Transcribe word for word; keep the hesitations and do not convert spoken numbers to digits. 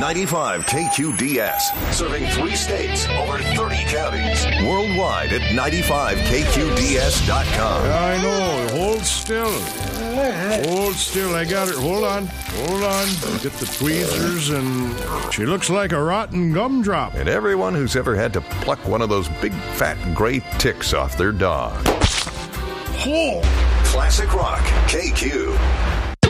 ninety-five K Q D S, serving three states, over thirty counties. Worldwide at ninety-five K Q D S dot com. I know. Hold still. Hold still. I got her. Hold on. Hold on. Get the tweezers, and she looks like a rotten gumdrop. And everyone who's ever had to pluck one of those big fat gray ticks off their dog. Oh. Classic Rock K Q.